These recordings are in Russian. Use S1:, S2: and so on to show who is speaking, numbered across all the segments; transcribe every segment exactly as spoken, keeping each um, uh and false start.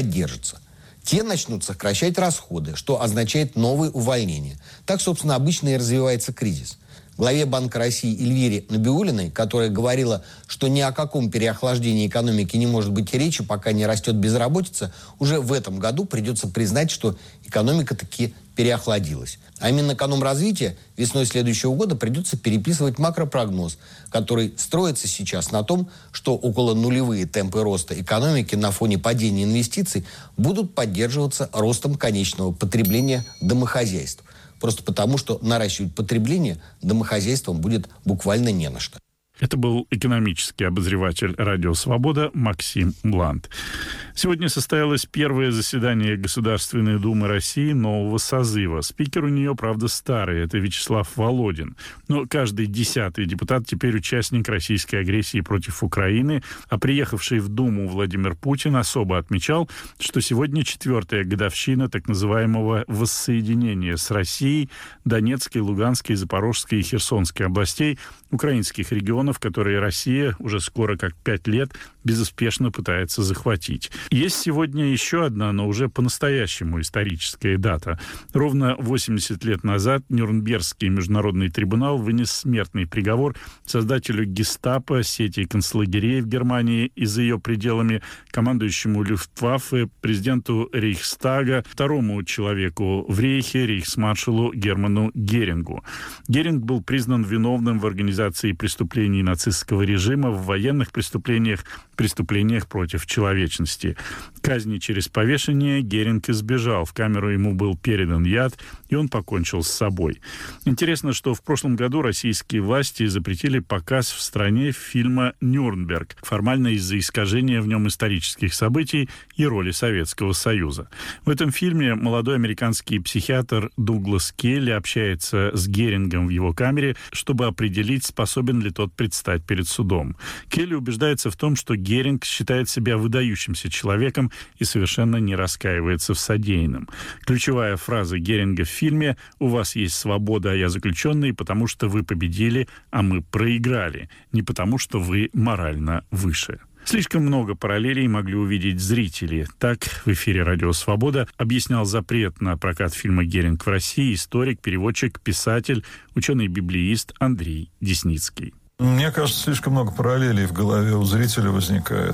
S1: поддержатся. Те начнут сокращать расходы, что означает новые увольнения. Так, собственно, обычно и развивается кризис. Главе Банка России Эльвире Набиуллиной, которая говорила, что ни о каком переохлаждении экономики не может быть и речи, пока не растет безработица, уже в этом году придется признать, что экономика таки переохладилась. А Минэкономразвития весной следующего года придется переписывать макропрогноз, который строится сейчас на том, что около нулевые темпы роста экономики на фоне падения инвестиций будут поддерживаться ростом конечного потребления домохозяйств. Просто потому, что наращивать потребление домохозяйствам будет буквально не на что.
S2: Это был экономический обозреватель «Радио Свобода» Максим Блант. Сегодня состоялось первое заседание Государственной Думы России нового созыва. Спикер у нее, правда, старый, это Вячеслав Володин. Но каждый десятый депутат теперь участник российской агрессии против Украины, а приехавший в Думу Владимир Путин особо отмечал, что сегодня четвертая годовщина так называемого воссоединения с Россией Донецкой, Луганской, Запорожской и Херсонской областей, украинских регионов, которые Россия уже скоро как пять лет безуспешно пытается захватить. Есть сегодня еще одна, но уже по-настоящему историческая дата. Ровно восемьдесят лет назад Нюрнбергский международный трибунал вынес смертный приговор создателю гестапо, сети концлагерей в Германии и за ее пределами, командующему Люфтваффе, президенту Рейхстага, второму человеку в Рейхе, рейхсмаршалу Герману Герингу. Геринг был признан виновным в организации преступлений нацистского режима, в военных преступлениях, преступлениях против человечности. Казни через повешение Геринг избежал. В камеру ему был передан яд, и он покончил с собой. Интересно, что в прошлом году российские власти запретили показ в стране фильма «Нюрнберг», формально из-за искажения в нем исторических событий и роли Советского Союза. В этом фильме молодой американский психиатр Дуглас Келли общается с Герингом в его камере, чтобы определить, способен ли тот предстать перед судом. Келли убеждается в том, что Геринг считает себя выдающимся человеком и совершенно не раскаивается в содеянном. Ключевая фраза Геринга в фильме «У вас есть свобода, а я заключенный, потому что вы победили, а мы проиграли, не потому что вы морально выше». Слишком много параллелей могли увидеть зрители. Так, в эфире «Радио Свобода» объяснял запрет на прокат фильма «Геринг» в России историк, переводчик, писатель, ученый-библеист Андрей Десницкий.
S3: Мне кажется, слишком много параллелей в голове у зрителя возникает.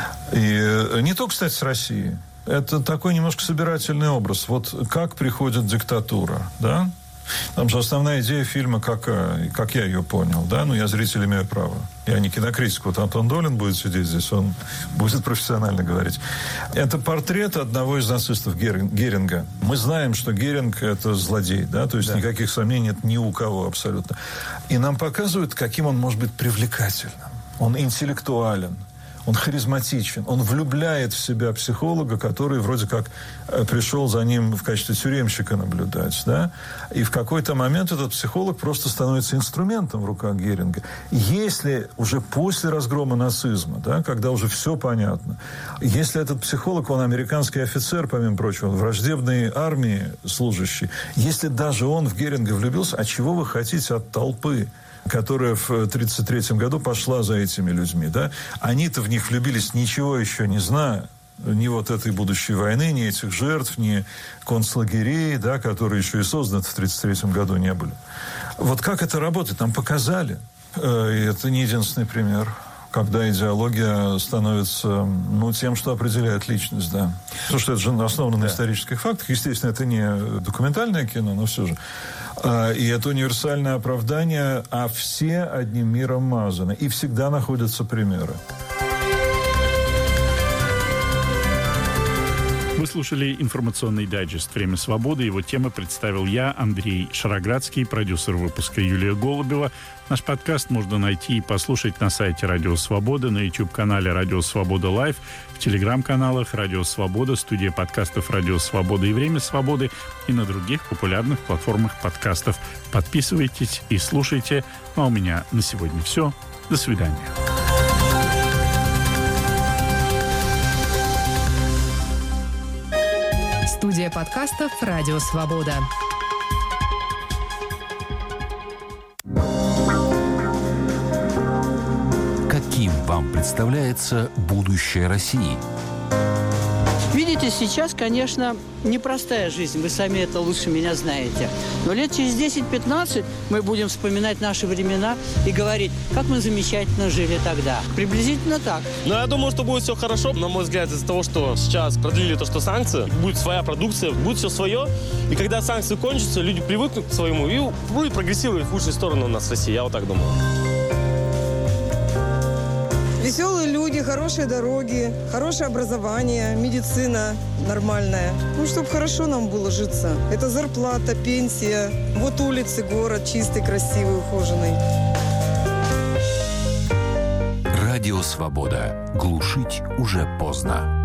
S3: И не только, кстати, с Россией. Это такой немножко собирательный образ. Вот как приходит диктатура, да? Там же основная идея фильма какая, как я ее понял, да? Ну, я зритель имею право. Я не кинокритик. Вот Антон Долин будет сидеть здесь, он будет профессионально говорить. Это портрет одного из нацистов Геринга. Мы знаем, что Геринг – это злодей, да? То есть да. Никаких сомнений нет ни у кого абсолютно. И нам показывают, каким он может быть привлекательным. Он интеллектуален. Он харизматичен, он влюбляет в себя психолога, который вроде как пришел за ним в качестве тюремщика наблюдать, да? И в какой-то момент этот психолог просто становится инструментом в руках Геринга. Если уже после разгрома нацизма, да, когда уже все понятно, если этот психолог, он американский офицер, помимо прочего, он враждебной армии служащий, если даже он в Геринга влюбился, а чего вы хотите от толпы, которая в тысяча девятьсот тридцать третьем году пошла за этими людьми, да? Они-то в них влюбились, ничего еще не зная, ни вот этой будущей войны, ни этих жертв, ни концлагерей, да, которые еще и созданы в тысяча девятьсот тридцать третьем году не были. Вот как это работает, нам показали. И это не единственный пример, когда идеология становится, ну, тем, что определяет личность, да. Потому что это же основано да. на исторических фактах. Естественно, это не документальное кино, но все же. И это универсальное оправдание, а все одним миром мазаны. И всегда находятся примеры.
S2: Вы слушали информационный дайджест «Время свободы». Его темы представил я, Андрей Шароградский, продюсер выпуска Юлия Голубева. Наш подкаст можно найти и послушать на сайте «Радио Свобода», на YouTube-канале «Радио Свобода Лайв», в телеграм-каналах «Радио Свобода», студия подкастов «Радио Свобода» и «Время свободы» и на других популярных платформах подкастов. Подписывайтесь и слушайте. Ну а у меня на сегодня все. До свидания.
S4: Студия подкастов «Радио Свобода».
S5: Каким вам представляется будущее России? Видите, сейчас, конечно, непростая жизнь. Вы сами это лучше меня знаете. Но лет через десять-пятнадцать мы будем вспоминать наши времена и говорить, как мы замечательно жили тогда. Приблизительно так.
S6: Но я думаю, что будет все хорошо. На мой взгляд, из-за того, что сейчас продлили то, что санкции, будет своя продукция, будет все свое. И когда санкции кончатся, люди привыкнут к своему и будет прогрессировать в худшую сторону у нас в России. Я вот так думаю.
S7: Веселые люди, хорошие дороги, хорошее образование, медицина нормальная. Ну, чтобы хорошо нам было житься. Это зарплата, пенсия. Вот улицы, город чистый, красивый, ухоженный.
S8: Радио «Свобода». Глушить уже поздно.